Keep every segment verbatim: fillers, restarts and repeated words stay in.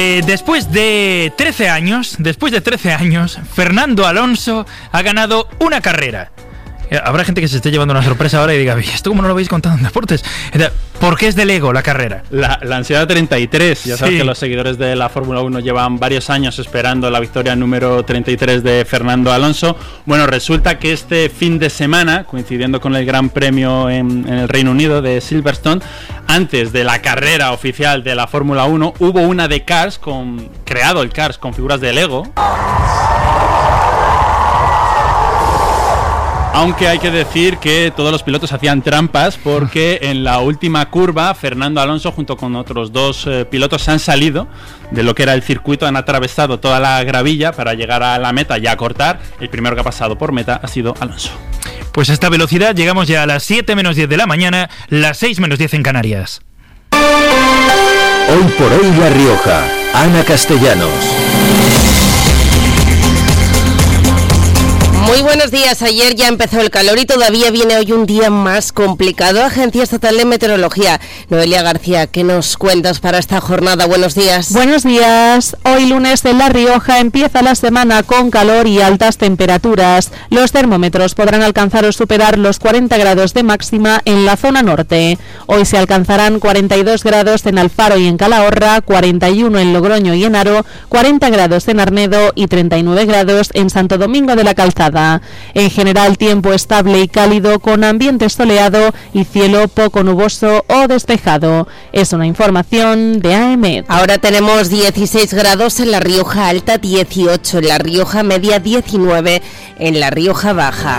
Eh, después de trece años, después de trece años, Fernando Alonso ha ganado una carrera. Habrá gente que se esté llevando una sorpresa ahora y diga, ¿esto cómo no lo habéis contado en deportes? ¿Por qué es de Lego la carrera? La, la ansiedad treinta y tres. Ya sabes sí. que los seguidores de la Fórmula uno llevan varios años esperando la victoria número treinta y tres de Fernando Alonso. Bueno, resulta que este fin de semana, coincidiendo con el Gran Premio en, en el Reino Unido de Silverstone, antes de la carrera oficial de la Fórmula uno, hubo una de Cars, con, creado el Cars con figuras de Lego. Aunque hay que decir que todos los pilotos hacían trampas, porque en la última curva Fernando Alonso junto con otros dos eh, pilotos se han salido de lo que era el circuito, han atravesado toda la gravilla para llegar a la meta y a cortar. El primero que ha pasado por meta ha sido Alonso. Pues a esta velocidad llegamos ya a las siete menos diez de la mañana, las seis menos diez en Canarias. Hoy por hoy La Rioja, Ana Castellanos. Muy buenos días. Ayer ya empezó el calor y todavía viene hoy un día más complicado. Agencia Estatal de Meteorología. Noelia García, ¿qué nos cuentas para esta jornada? Buenos días. Buenos días. Hoy lunes en La Rioja empieza la semana con calor y altas temperaturas. Los termómetros podrán alcanzar o superar los cuarenta grados de máxima en la zona norte. Hoy se alcanzarán cuarenta y dos grados en Alfaro y en Calahorra, cuarenta y uno en Logroño y en Haro, cuarenta grados en Arnedo y treinta y nueve grados en Santo Domingo de la Calzada. En general, tiempo estable y cálido con ambiente soleado y cielo poco nuboso o despejado. Es una información de A M E D. Ahora tenemos dieciséis grados en La Rioja Alta, dieciocho en La Rioja Media, diecinueve en La Rioja Baja.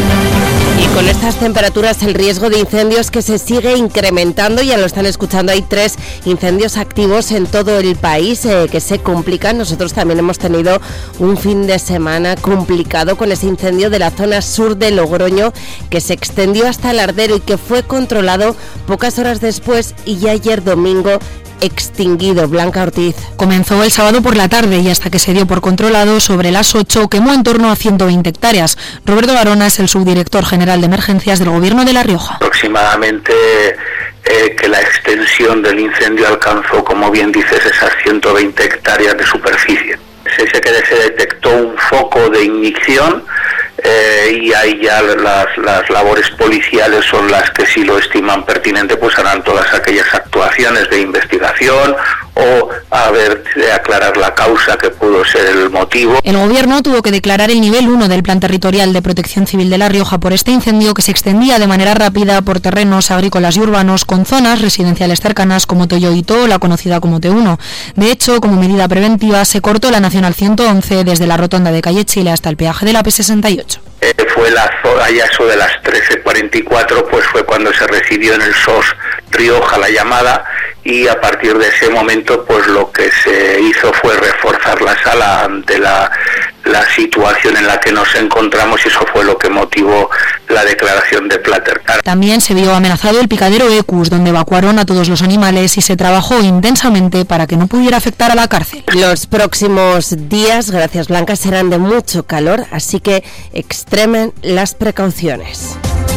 Y con estas temperaturas el riesgo de incendios que se sigue incrementando, ya lo están escuchando, hay tres incendios activos en todo el país eh, que se complican. Nosotros también hemos tenido un fin de semana complicado con ese incendio de la zona sur de Logroño que se extendió hasta Lardero y que fue controlado pocas horas después y ya ayer domingo extinguido. Blanca Ortiz. Comenzó el sábado por la tarde y hasta que se dio por controlado sobre las ocho quemó en torno a ciento veinte hectáreas. Roberto Barona es el subdirector general de emergencias del Gobierno de La Rioja. Aproximadamente eh, que la extensión del incendio alcanzó, como bien dices, esas ciento veinte hectáreas de superficie. Se dice que se detectó un foco de ignición eh, y ahí ya las, las labores policiales son las que, si lo estiman pertinente, pues harán todas aquellas actuaciones de investigación o a ver de aclarar la causa que pudo ser el motivo. El Gobierno tuvo que declarar el nivel uno del Plan Territorial de Protección Civil de La Rioja por este incendio que se extendía de manera rápida por terrenos agrícolas y urbanos con zonas residenciales cercanas como Toyoito, la conocida como T uno. De hecho, como medida preventiva, se cortó la Nacional ciento once desde la rotonda de Calle Chile hasta el peaje de la P sesenta y ocho. Eh, fue la zona, ya eso de las trece cuarenta y cuatro, pues fue cuando se recibió en el S O S Rioja la llamada, y a partir de ese momento pues lo que se hizo fue reforzar la sala ante la, la situación en la que nos encontramos, y eso fue lo que motivó la declaración de Platercar. También se vio amenazado el picadero Ecus, donde evacuaron a todos los animales y se trabajó intensamente para que no pudiera afectar a la cárcel. Los próximos días, gracias Blanca, serán de mucho calor, así que extremen las precauciones.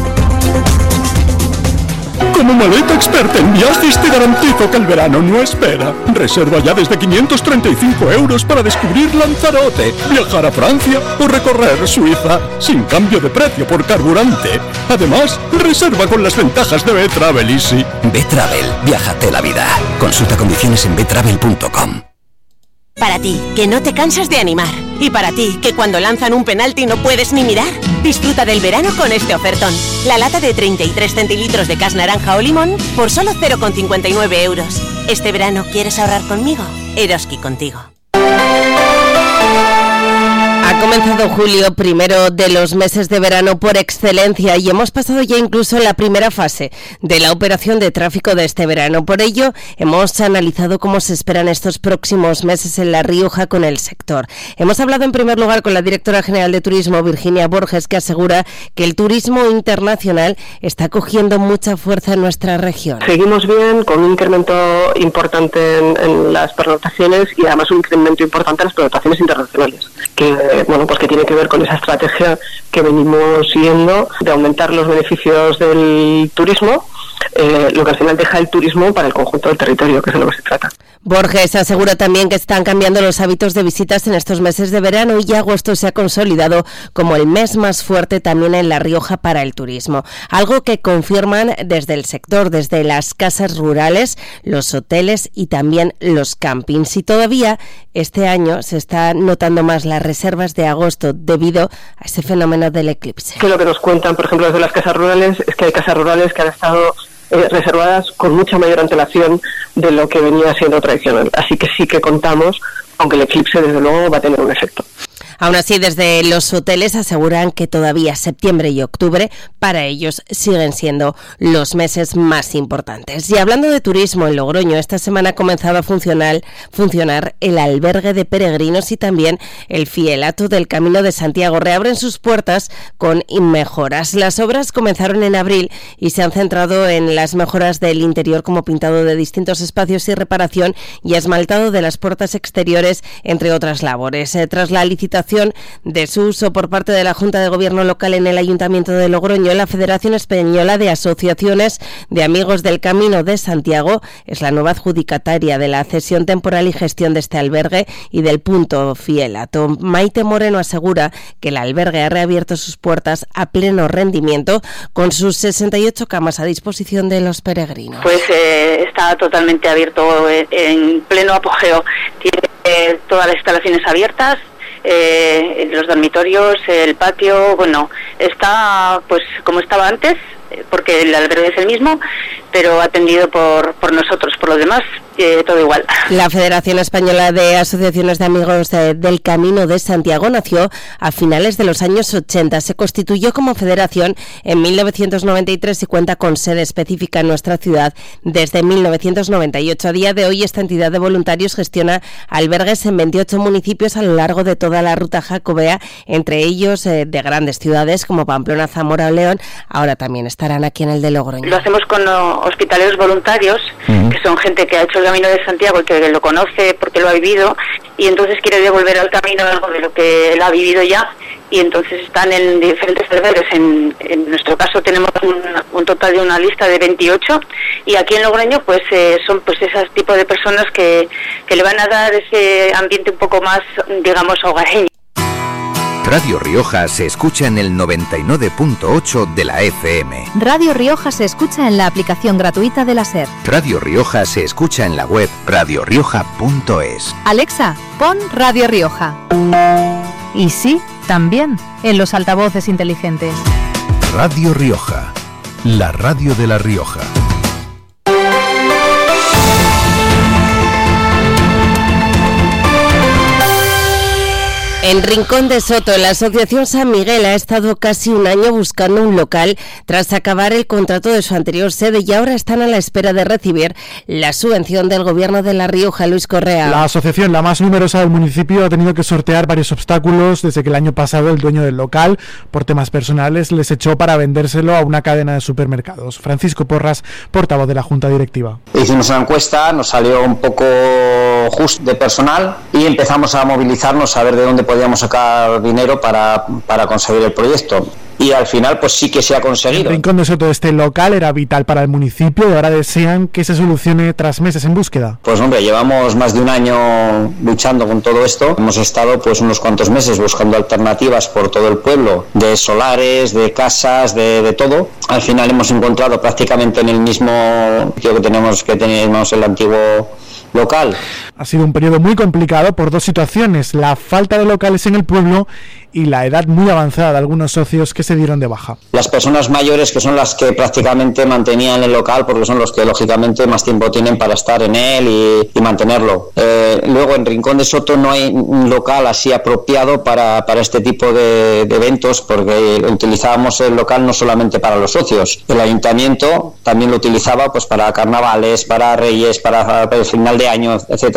Como maleta experta en viajes te garantizo que el verano no espera. Reserva ya desde quinientos treinta y cinco euros para descubrir Lanzarote, viajar a Francia o recorrer Suiza sin cambio de precio por carburante. Además, reserva con las ventajas de B-Travel Easy. B-Travel, viájate la vida. Consulta condiciones en b travel punto com. Para ti, que no te cansas de animar. Y para ti, que cuando lanzan un penalti no puedes ni mirar. Disfruta del verano con este ofertón. La lata de treinta y tres centilitros de Cas naranja o limón por solo cero coma cincuenta y nueve euros. ¿Este verano quieres ahorrar conmigo? Eroski contigo. Ha comenzado julio, primero de los meses de verano por excelencia, y hemos pasado ya incluso la primera fase de la operación de tráfico de este verano. Por ello, hemos analizado cómo se esperan estos próximos meses en La Rioja con el sector. Hemos hablado en primer lugar con la directora general de Turismo, Virginia Borges, que asegura que el turismo internacional está cogiendo mucha fuerza en nuestra región. Seguimos bien, con un incremento importante en, en las pernoctaciones y además un incremento importante en las pernoctaciones internacionales, que bueno, pues que tiene que ver con esa estrategia que venimos siguiendo de aumentar los beneficios del turismo eh, lo que al final deja el turismo para el conjunto del territorio, que es de lo que se trata. Borges asegura también que están cambiando los hábitos de visitas en estos meses de verano y agosto se ha consolidado como el mes más fuerte también en La Rioja para el turismo. Algo que confirman desde el sector, desde las casas rurales, los hoteles y también los campings. Y todavía este año se está notando más las reservas de agosto debido a ese fenómeno del eclipse. Que lo que nos cuentan, por ejemplo, desde las casas rurales, es que hay casas rurales que han estado eh, reservadas con mucha mayor antelación de lo que venía siendo tradicional. Así que sí que contamos, aunque el eclipse desde luego va a tener un efecto. Aún así, desde los hoteles aseguran que todavía septiembre y octubre para ellos siguen siendo los meses más importantes. Y hablando de turismo, en Logroño esta semana ha comenzado a funcionar, funcionar el albergue de peregrinos y también el Fielato del Camino de Santiago. Reabren sus puertas con mejoras. Las obras comenzaron en abril y se han centrado en las mejoras del interior, como pintado de distintos espacios y reparación y esmaltado de las puertas exteriores, entre otras labores. Eh, tras la licitación de su uso por parte de la Junta de Gobierno local en el Ayuntamiento de Logroño, la Federación Española de Asociaciones de Amigos del Camino de Santiago es la nueva adjudicataria de la cesión temporal y gestión de este albergue y del punto Fielato. Maite Moreno asegura que el albergue ha reabierto sus puertas a pleno rendimiento con sus sesenta y ocho camas a disposición de los peregrinos. Pues eh, está totalmente abierto en, en pleno apogeo. Tiene eh, todas las instalaciones abiertas. Eh, los dormitorios, el patio, bueno, está pues como estaba antes, porque el albergue es el mismo, pero atendido por, por nosotros. Por lo demás, eh, todo igual. La Federación Española de Asociaciones de Amigos de, del Camino de Santiago nació a finales de los años ochenta. Se constituyó como federación en mil novecientos noventa y tres y cuenta con sede específica en nuestra ciudad desde mil novecientos noventa y ocho. A día de hoy, esta entidad de voluntarios gestiona albergues en veintiocho municipios a lo largo de toda la ruta jacobea, entre ellos eh, de grandes ciudades como Pamplona, Zamora o León. Ahora también estarán aquí en el de Logroño. Lo hacemos con uh, hospitaleros voluntarios, uh-huh. que son gente que ha hecho el Camino de Santiago y que lo conoce porque lo ha vivido, y entonces quiere devolver al camino algo de lo que él ha vivido ya, y entonces están en diferentes albergues. En, en nuestro caso tenemos un, un total de una lista de veintiocho, y aquí en Logroño pues eh, son pues ese tipo de personas que, que le van a dar ese ambiente un poco más, digamos, hogareño. Radio Rioja se escucha en el noventa y nueve punto ocho de la F M. Radio Rioja se escucha en la aplicación gratuita de la SER. Radio Rioja se escucha en la web radio rioja punto es. Alexa, pon Radio Rioja. Y sí, también en los altavoces inteligentes. Radio Rioja, la radio de La Rioja. En Rincón de Soto, la Asociación San Miguel ha estado casi un año buscando un local tras acabar el contrato de su anterior sede y ahora están a la espera de recibir la subvención del Gobierno de La Rioja. Luis Correa. La asociación, la más numerosa del municipio, ha tenido que sortear varios obstáculos desde que el año pasado el dueño del local, por temas personales, les echó para vendérselo a una cadena de supermercados. Francisco Porras, portavoz de la Junta Directiva. Hicimos una encuesta, nos salió un poco justo de personal y empezamos a movilizarnos a ver de dónde podíamos sacar dinero para, para conseguir el proyecto. Y al final pues sí que se ha conseguido. El Rincón de Soto, este local, era vital para el municipio y ahora desean que se solucione tras meses en búsqueda. Pues hombre, llevamos más de un año luchando con todo esto. Hemos estado pues unos cuantos meses buscando alternativas por todo el pueblo, de solares, de casas, de, de todo. Al final hemos encontrado prácticamente en el mismo sitio que tenemos que teníamos el antiguo local. Ha sido un periodo muy complicado por dos situaciones: la falta de locales en el pueblo y la edad muy avanzada de algunos socios que se dieron de baja. Las personas mayores, que son las que prácticamente mantenían el local, porque son los que lógicamente más tiempo tienen para estar en él y, y mantenerlo. Eh, luego en Rincón de Soto no hay un local así apropiado para, para este tipo de, de eventos, porque utilizábamos el local no solamente para los socios. El ayuntamiento también lo utilizaba pues para carnavales, para reyes, para, para el final de año, etcétera.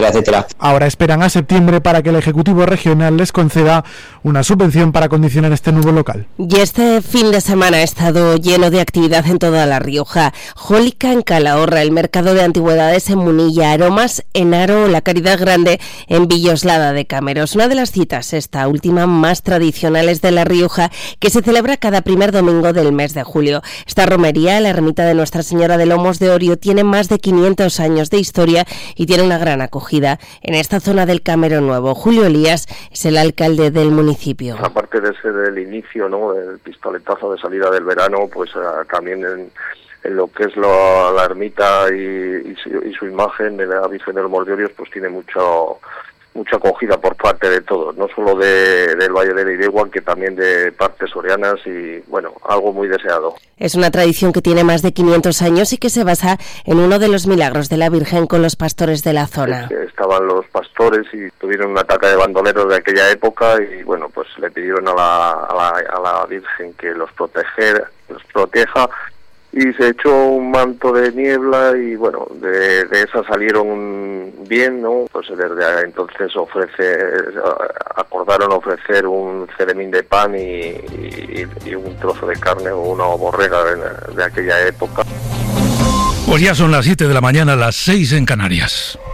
etcétera, etcétera. Ahora esperan a septiembre para que el Ejecutivo Regional les conceda una subvención para acondicionar este nuevo local. Y este fin de semana ha estado lleno de actividad en toda La Rioja. Jólica en Calahorra, el mercado de antigüedades en Munilla, Aromas en Aro, la Caridad Grande en Villoslada de Cameros. Una de las citas, esta última, más tradicionales de La Rioja, que se celebra cada primer domingo del mes de julio. Esta romería, la ermita de Nuestra Señora de Lomos de Orio, tiene más de quinientos años de historia y tiene una gran acogida en esta zona del Camero Nuevo. Julio Elías es el alcalde del municipio. Aparte de ser el inicio, ¿no?, el pistoletazo de salida del verano, pues uh, también en, en lo que es la, la ermita y, y, su, y su imagen de la Virgen de los Mordorios, pues tiene mucho mucha acogida por parte de todos, no solo de, del Valle de Leirigua, que también de partes sorianas y, bueno, algo muy deseado. Es una tradición que tiene más de quinientos años y que se basa en uno de los milagros de la Virgen con los pastores de la zona. Estaban los pastores y tuvieron un ataque de bandoleros de aquella época y, bueno, pues le pidieron a la, a la, a la Virgen que los proteger, los proteja, y se echó un manto de niebla y, bueno, de, de esa salieron bien, ¿no? Pues desde entonces ofrece, acordaron ofrecer un ceremín de pan y, y, y un trozo de carne o una borrega de, de aquella época. Pues ya son las siete de la mañana, las seis en Canarias.